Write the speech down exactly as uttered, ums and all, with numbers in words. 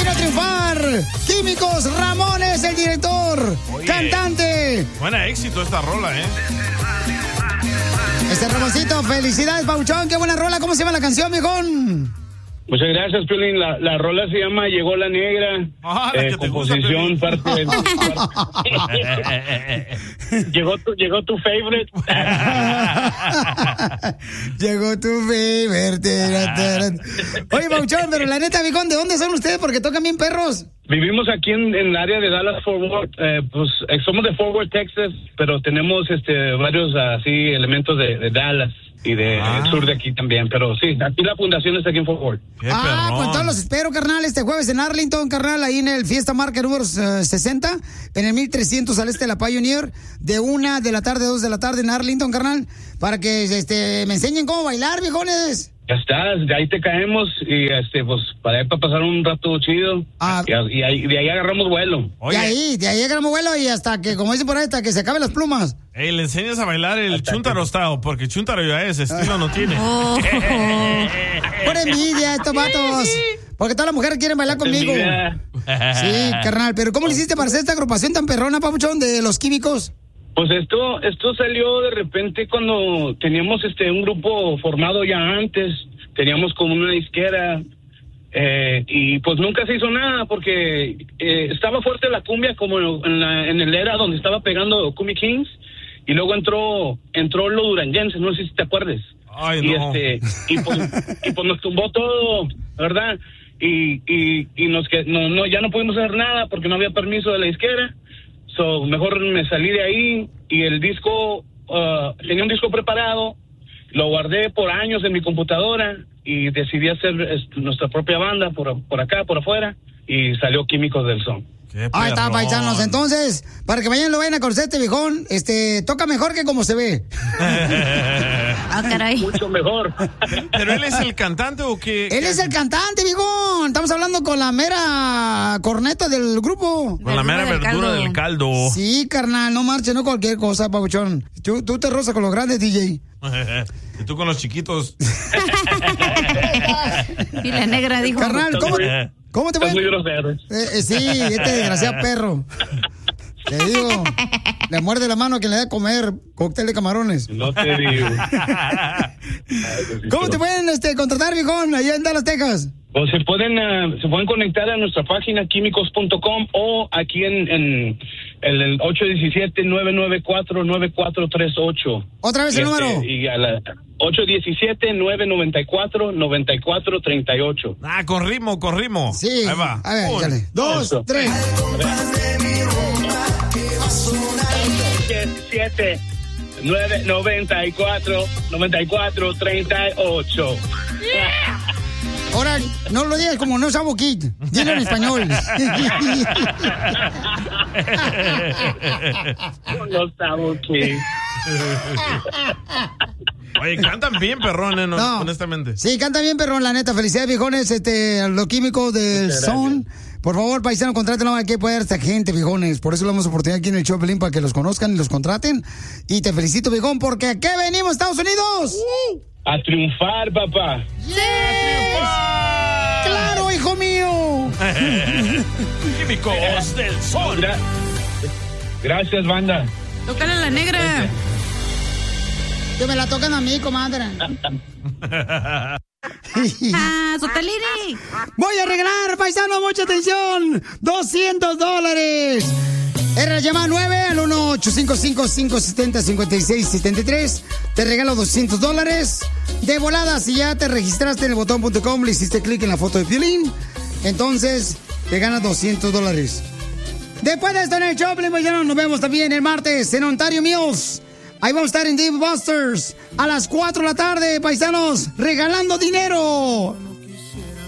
vino a triunfar. Químicos, Ramones, el director, Oye, cantante. Buena éxito esta rola, ¿eh? Este Ramoncito, felicidades, Pauchón, qué buena rola. ¿Cómo se llama la canción, viejón? Muchas gracias, Piolín. La, la rola se llama Llegó la Negra. Ah, la eh, que te composición, gusta, parte de... llegó, tu, llegó tu favorite. Llegó tu favorite. Oye, Pauchón, pero la neta, viejón, ¿de dónde son ustedes? Porque tocan bien perros. Vivimos aquí en, en el área de Dallas Fort Worth. Eh, pues eh, somos de Fort Worth, Texas, pero tenemos este varios así elementos de, de Dallas. Y del ah. sur de aquí también, pero sí, aquí la fundación está aquí en Fort Worth. Ah, pues todos los espero, carnal, este jueves en Arlington, carnal, ahí en el Fiesta Market número uh, sesenta, en el mil trescientos al este de la Pioneer, de una de la tarde a dos de la tarde en Arlington, carnal, para que este me enseñen cómo bailar, viejones. Ya estás, de ahí te caemos y este pues para ahí para pasar un rato chido ah, y, y ahí, de ahí agarramos vuelo. Oye. De ahí, de ahí agarramos vuelo y hasta que, como dicen por ahí, hasta que se acaben las plumas. Ey, le enseñas a bailar el chuntaro estado, porque chuntaro ya es, estilo no tiene. Oh, por envidia estos vatos. Porque todas las mujeres quieren bailar conmigo. Sí, carnal, pero ¿cómo le hiciste para hacer esta agrupación tan perrona, papuchón, de los Químicos? Pues esto esto salió de repente cuando teníamos este un grupo formado ya antes, teníamos como una disquera eh, y pues nunca se hizo nada porque eh, estaba fuerte la cumbia como en, la, en el era donde estaba pegando Cumbia Kings y luego entró entró lo duranguense, no sé si te acuerdas. Ay, y no. este y pues, y pues nos tumbó todo, ¿verdad? Y y y nos que no no ya no pudimos hacer nada porque no había permiso de la disquera. So, mejor me salí de ahí y el disco, uh, tenía un disco preparado, lo guardé por años en mi computadora y decidí hacer este, nuestra propia banda por, por acá, por afuera, y salió Químicos del Son. Ahí está, paisanos. Entonces, para que mañana lo vayan a conocer, este viejón, este, toca mejor que como se ve. Ah, caray. Mucho mejor. ¿Pero él es el cantante o qué? Él es el cantante, viejón. Estamos hablando con la mera corneta del grupo. Con la mera verdura del caldo. Sí, carnal, no marche, no cualquier cosa, pabuchón. Tú, tú te rozas con los grandes, D J. Y tú con los chiquitos. Y la negra dijo. Carnal, ¿cómo, ¿cómo te Estás voy? muy grosero. Eh, eh, sí, este desgraciado perro. Te digo, le muerde la mano a quien le da a comer cóctel de camarones. No te digo. ¿Cómo te pueden este, contratar, viejón, allá en Dallas, Texas? O se pueden uh, se pueden conectar a nuestra página químicos punto com o aquí en, en el, el ocho uno siete, nueve nueve cuatro, nueve cuatro tres ocho. ¿Otra vez el y número? Este, y a la ocho uno siete, nueve nueve cuatro, nueve cuatro tres ocho. Ah, con ritmo, con ritmo. Sí. Ahí va. A ver, Un, échale. Dos, eso. tres. siete, nueve, noventa y cuatro, noventa y cuatro, treinta y ocho. Ahora, no lo digas como no sabo kid. Dilo en español. No sabo qué. Oye, cantan bien, perrón, eh, no, No. honestamente. Sí, canta bien, perrón, la neta. Felicidades, viejones, este, a los Químicos del Son. Por favor, paisano, contrátenlo aquí, puede haber esta gente, viejones. Por eso le damos oportunidad aquí en el show, Pelín, para que los conozcan y los contraten. Y te felicito, viejón, porque ¿a qué venimos, Estados Unidos? Uh. A triunfar, papá. ¡Yes! ¡Claro, hijo mío! Químicos del Sol. Gra- Gracias, banda. Tócale a la negra. Que me la tocan a mí, comadre. Ah, Sotalini. Voy a regalar, paisano, mucha atención. doscientos dólares. Era la llamada nueve al uno ocho cinco cinco, cinco siete cero, cinco seis siete tres. Te regalo doscientos dólares. De volada, si ya te registraste en el botón punto com, le hiciste clic en la foto de Piolín, entonces te ganas doscientos dólares. Después de esto en el show, paisano, nos vemos también el martes en Ontario Mills. Ahí vamos a estar en Dave Busters a las cuatro de la tarde, paisanos, regalando dinero.